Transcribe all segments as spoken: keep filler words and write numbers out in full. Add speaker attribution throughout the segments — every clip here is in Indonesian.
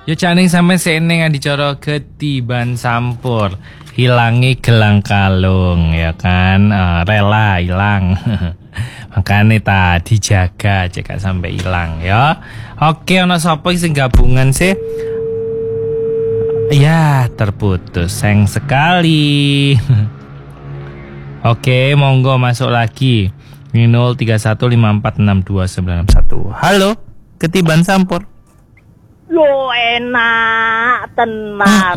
Speaker 1: Yo caning sampe sene adicara ketiban sampur, hilangi gelang kalung ya kan, uh, rela hilang. Makanya ta dijaga cek sampai hilang ya. Oke, ono sapa sing gabungan sih? Ya, terputus sayang sekali. Oke, monggo masuk lagi. nol tiga satu lima empat enam dua sembilan satu. Halo, ketiban sampur.
Speaker 2: Yo enak tenang.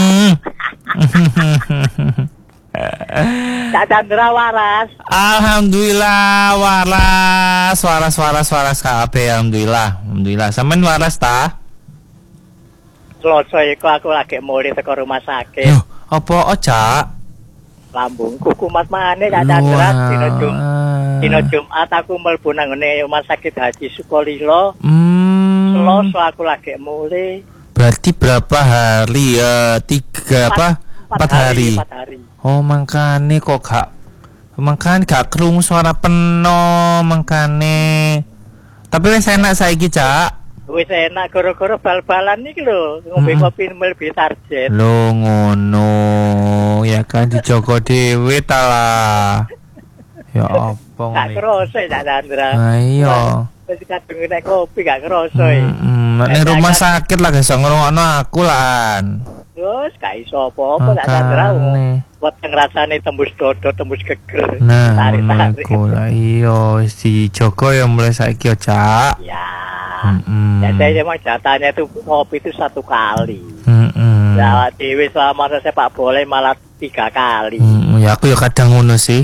Speaker 2: Cak Chandra waras.
Speaker 1: Alhamdulillah waras, waras waras waras kabeh alhamdulillah. Alhamdulillah. Sampeyan waras ta?
Speaker 2: Selasa iku aku lagi mulih teko rumah sakit.
Speaker 1: Loh, apa Cak?
Speaker 2: Lambungku kumat maneh Cak Chandra dina Jum. Dina Jumat aku mlebu nang ngene rumah sakit Haji Sukolilo.
Speaker 1: Hmm.
Speaker 2: Selasa aku lagi mulih.
Speaker 1: Berarti berapa hari ya? Tiga apa? Empat hari.
Speaker 2: Empat hari.
Speaker 1: Oh makane kok gak, makane gak krungu suara peno makane. Tapi wis enak saiki Cak.
Speaker 2: Wis enak gara-gara bal-balan iki lho, ngombe
Speaker 1: Hmm.
Speaker 2: kopi mlebu target.
Speaker 1: Lho ngono, ya kan dijogo dhewe ta lah. Ya apa
Speaker 2: Gak
Speaker 1: ngene.
Speaker 2: kerasa Cak Chandra.
Speaker 1: Nah iya.
Speaker 2: Wis kadung nek kopi gak kerasa.
Speaker 1: Hmm, nek rumah sakit lah iso ngrungokno aku lan.
Speaker 2: Terus gak iso apa-apa Cak Chandra. Buat ngrasane tembus dodo, tembus geger.
Speaker 1: Nah,
Speaker 2: tarik-tarik.
Speaker 1: ngono lah iya wis dijogo ya mulai saiki ya Cak.
Speaker 2: Ya.
Speaker 1: Heeh.
Speaker 2: Jadi emang jatahnya itu kopi itu satu kali.
Speaker 1: Heeh.
Speaker 2: Jawa Dewi selama sepak bola malah tiga kali.
Speaker 1: Hmm, ya aku ya kadang ngono sih.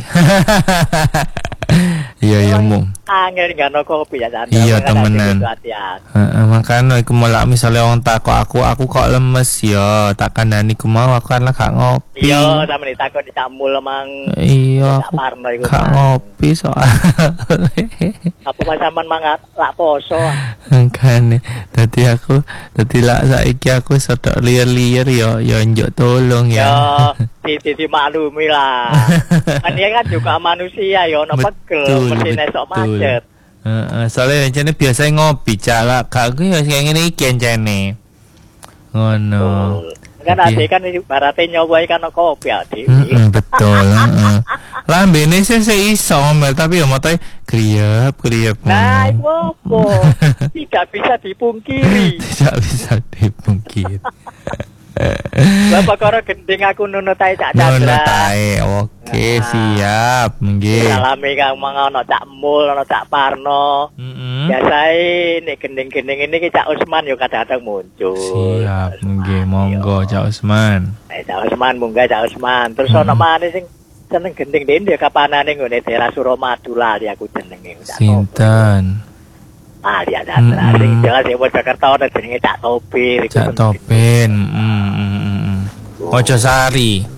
Speaker 1: Iya iya mu.
Speaker 2: Angel nggak kopi ya Chandra.
Speaker 1: Iya temenan. Heeh, makanya aku malah misalnya orang takut aku aku kok lemes ya, tak kandani ku mau aku kan gak ngopi.
Speaker 2: Iya, sama ditakut dicamul emang.
Speaker 1: Iya, aku gak ngopi soal.
Speaker 2: Apa pasaman mangat lak poso.
Speaker 1: Makanya, tadi aku, tadi lah saiki aku sedok liar-liar ya, ya njuk tolong ya.
Speaker 2: Ya, di dimaklumi lah. Kan dia kan juga manusia ya, ono pegel, mesti esok macet.
Speaker 1: Heeh, soalnya rencana biasa ngopi calak, kak aku ya kayak ngene iki rencane. Ngono.
Speaker 2: Kan ade kan ibaratnya nyoba kan kopi ade.
Speaker 1: Heeh, betul, heeh. Lambene sih iso ngomel tapi ya motoe kriep-kriep.
Speaker 2: Nah, itu apa? Tidak bisa dipungkiri.
Speaker 1: Tidak bisa dipungkiri.
Speaker 2: Lah perkara gending aku nunut ae Cak Chandra.
Speaker 1: Nunut ae. Oke, siap. Nggih.
Speaker 2: Alami kang ono Cak Mul, ono Cak Parno.
Speaker 1: Heeh.
Speaker 2: Biasae nek gending-gending ini ki Cak Usman yo kadang-kadang muncul.
Speaker 1: Siap, nggih, monggo Cak Usman.
Speaker 2: Eh Cak Usman munggah Cak Usman. Terus ono maneh sing seneng gending dene kapanane ngene daerah Suramadu lali aku jenenge.
Speaker 1: Sinten?
Speaker 2: Ah, dia ada sing jelas sing wis Jakarta ana jenenge Cak Topir iku.
Speaker 1: Cak Topin. Heeh. Ojo Sari.